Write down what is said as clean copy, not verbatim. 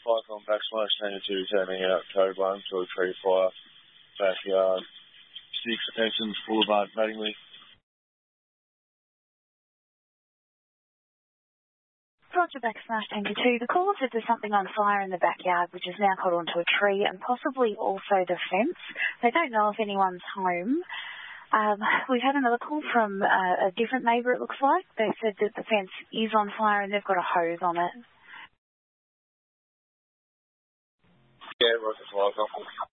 Cyclone backslash Tango 2 turning out code 1 to a tree fire, backyard, 6 Essence Boulevard, Mattingly. Roger backslash Tango 2. The caller said there's something on fire in the backyard which has now caught onto a tree and possibly also the fence. They don't know if anyone's home. We've had another call from a different neighbour, it looks like. They said that the fence is on fire and they've got a hose on it. Yeah, Roger,